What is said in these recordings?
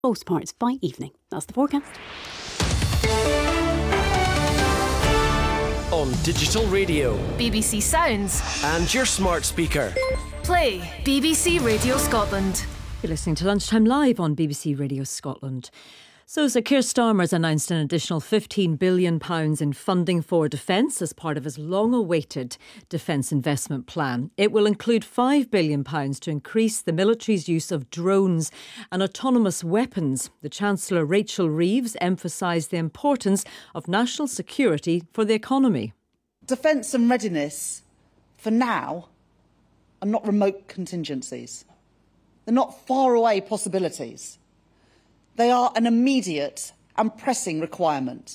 most parts by evening. That's the forecast. On digital radio, BBC Sounds, and your smart speaker. Play BBC Radio Scotland. You're listening to Lunchtime Live on BBC Radio Scotland. So Sir Keir Starmer has announced an additional £15 billion in funding for defence as part of his long-awaited defence investment plan. It will include £5 billion to increase the military's use of drones and autonomous weapons. The Chancellor, Rachel Reeves, emphasised the importance of national security for the economy. Defence and readiness, for now, are not remote contingencies. They're not far-away possibilities. They are an immediate and pressing requirement.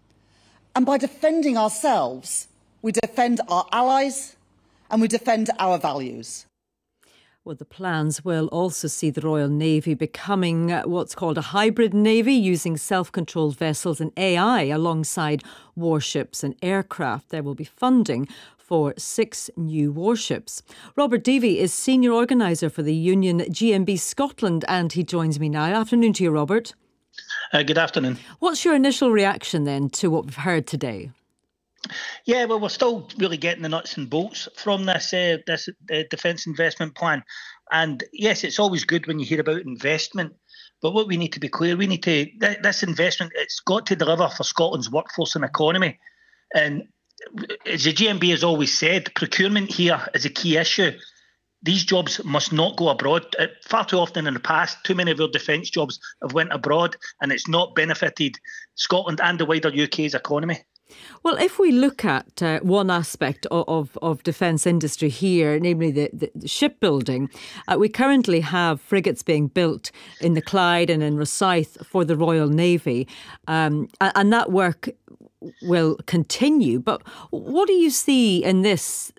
And by defending ourselves, we defend our allies and we defend our values. Well, the plans will also see the Royal Navy becoming what's called a hybrid navy, using self-controlled vessels and AI alongside warships and aircraft. There will be funding for 6 new warships. Robert Deavy is Senior Organiser for the Union GMB Scotland, and he joins me now. Afternoon to you, Robert. Good afternoon. What's your initial reaction then to what we've heard today? Yeah, well, we're still really getting the nuts and bolts from this defence investment plan. And yes, it's always good when you hear about investment. But what we need to be clear, this investment, it's got to deliver for Scotland's workforce and economy. And as the GMB has always said, procurement here is a key issue. These jobs must not go abroad. Far too often in the past, too many of our defence jobs have went abroad, and it's not benefited Scotland and the wider UK's economy. Well, if we look at one aspect of defence industry here, namely the shipbuilding, we currently have frigates being built in the Clyde and in Rosyth for the Royal Navy, and that work will continue. But what do you see in this